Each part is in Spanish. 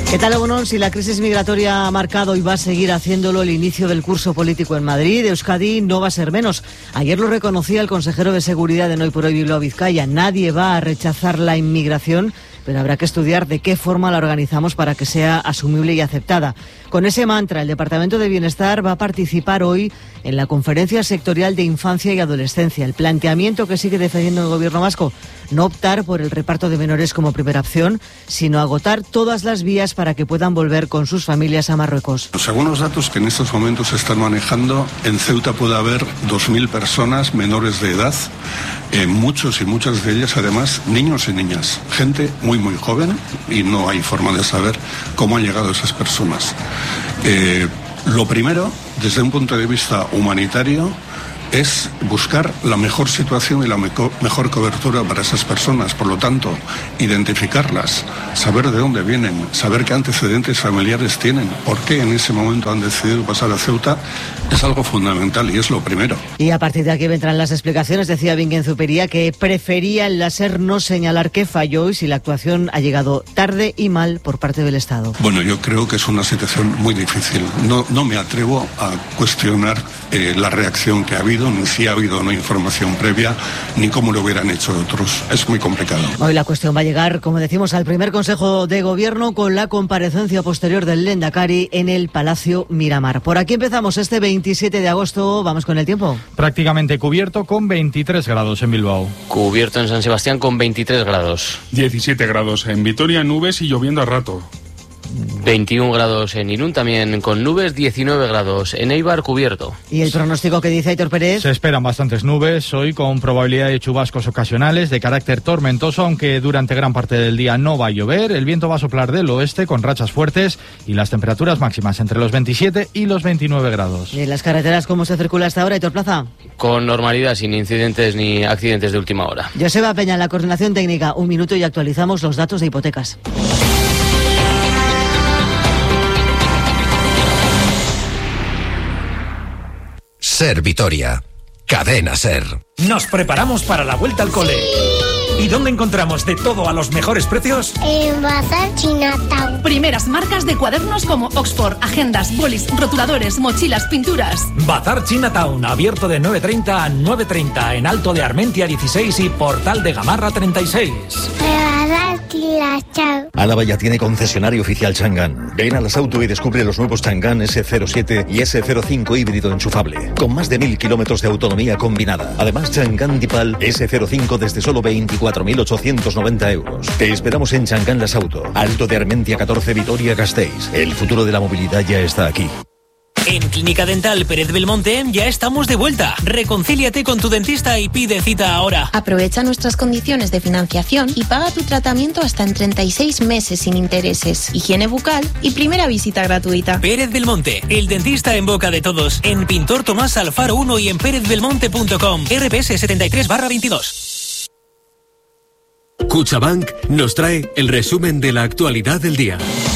¿Qué tal, Egunon? Si la crisis migratoria ha marcado y va a seguir haciéndolo el inicio del curso político en Madrid, Euskadi no va a ser menos. Ayer lo reconocía el consejero de Seguridad de Hoy por Hoy, Bilbao Vizcaya. Nadie va a rechazar la inmigración, pero habrá que estudiar de qué forma la organizamos para que sea asumible y aceptada. Con ese mantra, el Departamento de Bienestar va a participar hoy en la Conferencia Sectorial de Infancia y Adolescencia. El planteamiento que sigue defendiendo el Gobierno vasco, no optar por el reparto de menores como primera opción, sino agotar todas las vías para que puedan volver con sus familias a Marruecos. Según los datos que en estos momentos se están manejando, en Ceuta puede haber 2.000 personas menores de edad, muchos y muchas de ellas además niños y niñas, gente muy joven, y no hay forma de saber cómo han llegado esas personas. Lo primero, desde un punto de vista humanitario, es buscar la mejor situación y la mejor cobertura para esas personas. Por lo tanto, identificarlas, saber de dónde vienen, saber qué antecedentes familiares tienen, por qué en ese momento han decidido pasar a Ceuta, es algo fundamental y es lo primero. Y a partir de aquí vendrán las explicaciones. Decía Bingen Zupiria que prefería el láser no señalar qué falló y si la actuación ha llegado tarde y mal por parte del Estado. Bueno, yo creo que es una situación muy difícil. No me atrevo a cuestionar la reacción que ha habido, ni si ha habido una información previa, ni cómo lo hubieran hecho otros. Es muy complicado. Hoy la cuestión va a llegar, como decimos, al primer Consejo de Gobierno con la comparecencia posterior del Lehendakari en el Palacio Miramar. Por aquí empezamos este 27 de agosto. Vamos con el tiempo. Prácticamente cubierto con 23 grados en Bilbao. Cubierto en San Sebastián con 23 grados. 17 grados en Vitoria, nubes y lloviendo a rato. 21 grados en Irún, también con nubes, 19 grados en Eibar, cubierto. ¿Y el pronóstico que dice Aitor Pérez? Se esperan bastantes nubes hoy, con probabilidad de chubascos ocasionales de carácter tormentoso, aunque durante gran parte del día no va a llover. El viento va a soplar del oeste con rachas fuertes y las temperaturas máximas entre los 27 y los 29 grados. ¿Y en las carreteras cómo se circula hasta ahora, Aitor Plaza? Con normalidad, sin incidentes ni accidentes de última hora. Joseba Peña, la coordinación técnica. Un minuto y actualizamos los datos de hipotecas. Ser Vitoria. Cadena Ser. Nos preparamos para la vuelta al cole. ¿Y dónde encontramos de todo a los mejores precios? En Bazar Chinatown. Primeras marcas de cuadernos como Oxford, agendas, bolis, rotuladores, mochilas, pinturas. Bazar Chinatown, abierto de 9:30 a 9:30 en Alto de Armentia 16 y Portal de Gamarra 36. Bazar Chinatown. Álava ya tiene concesionario oficial Chang'an. Ven a las Auto y descubre los nuevos Chang'an S07 y S05 híbrido enchufable, con más de 1000 kilómetros de autonomía combinada. Además, Chang'an Dipal S05 desde solo 24.890 euros. Te esperamos en Chang'an Las Auto, Alto de Armentia 14, Vitoria, Gasteiz. El futuro de la movilidad ya está aquí. En Clínica Dental Pérez Belmonte ya estamos de vuelta. Reconcíliate con tu dentista y pide cita ahora. Aprovecha nuestras condiciones de financiación y paga tu tratamiento hasta en 36 meses sin intereses. Higiene bucal y primera visita gratuita. Pérez Belmonte, el dentista en boca de todos. En Pintor Tomás Alfaro 1 y en perezbelmonte.com. RPS 73/22. Cuchabank nos trae el resumen de la actualidad del día.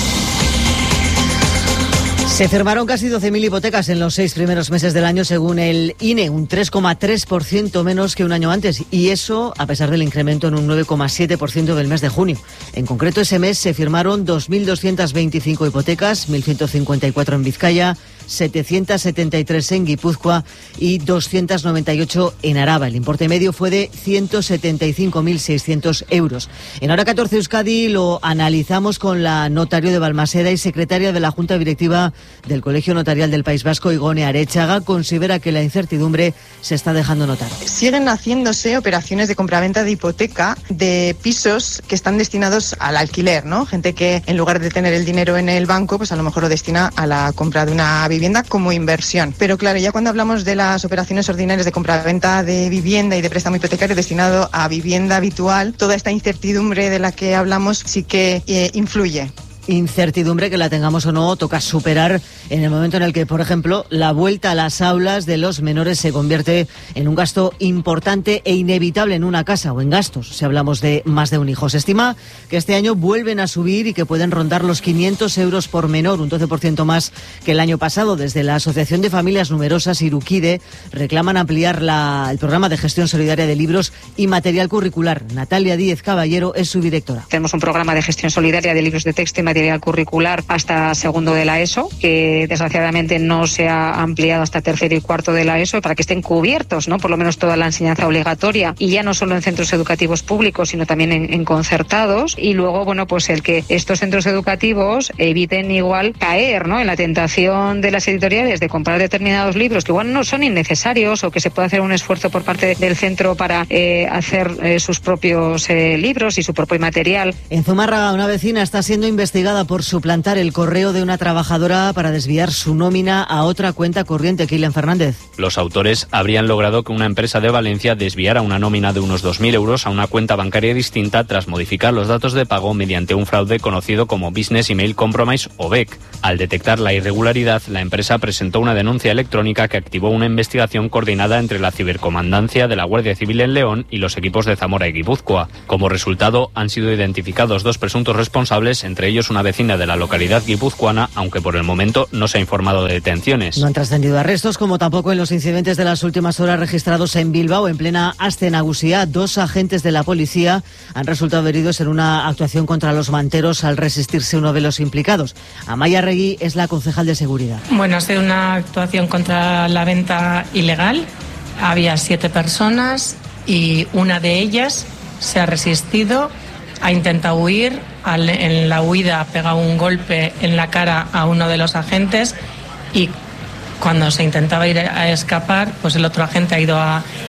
Se firmaron casi 12.000 hipotecas en los 6 primeros meses del año, según el INE, un 3,3% menos que un año antes, y eso a pesar del incremento en un 9,7% del mes de junio. En concreto, ese mes se firmaron 2.225 hipotecas, 1.154 en Vizcaya, 773 en Guipúzcoa y 298 en Araba. El importe medio fue de 175.600 euros. En Hora 14 Euskadi lo analizamos con la notario de Balmaseda y secretaria de la Junta Directiva del Colegio Notarial del País Vasco, Igone Arechaga. Considera que la incertidumbre se está dejando notar. Siguen haciéndose operaciones de compraventa de hipoteca de pisos que están destinados al alquiler, ¿no? Gente que en lugar de tener el dinero en el banco, pues a lo mejor lo destina a la compra de una vivienda como inversión. Pero claro, ya cuando hablamos de las operaciones ordinarias de compraventa de vivienda y de préstamo hipotecario destinado a vivienda habitual, toda esta incertidumbre de la que hablamos sí que influye. Incertidumbre que la tengamos o no, toca superar en el momento en el que, por ejemplo, la vuelta a las aulas de los menores se convierte en un gasto importante e inevitable en una casa o en gastos, si hablamos de más de un hijo. Se estima que este año vuelven a subir y que pueden rondar los 500 euros por menor, un 12% más que el año pasado. Desde la Asociación de Familias Numerosas, Iruquide, reclaman ampliar el programa de gestión solidaria de libros y material curricular. Natalia Díez Caballero es su directora. Tenemos un programa de gestión solidaria de libros de texto y material curricular hasta segundo de la ESO, que desgraciadamente no se ha ampliado hasta tercero y cuarto de la ESO, para que estén cubiertos, ¿no? Por lo menos toda la enseñanza obligatoria, y ya no solo en centros educativos públicos, sino también en concertados. Y luego, bueno, pues el que estos centros educativos eviten igual caer, ¿no?, en la tentación de las editoriales de comprar determinados libros que igual no son innecesarios, o que se puede hacer un esfuerzo por parte del centro para hacer sus propios libros y su propio material. En Zumárraga, una vecina está siendo investigada por suplantar el correo de una trabajadora para desviar su nómina a otra cuenta corriente. Kylian Fernández. Los autores habrían logrado que una empresa de Valencia desviara una nómina de unos 2.000 euros a una cuenta bancaria distinta tras modificar los datos de pago mediante un fraude conocido como Business Email Compromise o BEC. Al detectar la irregularidad, la empresa presentó una denuncia electrónica que activó una investigación coordinada entre la Cibercomandancia de la Guardia Civil en León y los equipos de Zamora y Guipúzcoa. Como resultado, han sido identificados 2 presuntos responsables, entre ellos una vecina de la localidad guipuzcoana, aunque por el momento no se ha informado de detenciones. No han trascendido arrestos, como tampoco en los incidentes de las últimas horas registrados en Bilbao, en plena Aste Nagusia. 2 agentes de la policía han resultado heridos en una actuación contra los manteros al resistirse uno de los implicados. Amaya Regui es la concejal de seguridad. Bueno, ha sido una actuación contra la venta ilegal. Había 7 personas y una de ellas se ha resistido, ha intentado huir. En la huida ha pegado un golpe en la cara a uno de los agentes, y cuando se intentaba ir a escapar, pues el otro agente ha ido a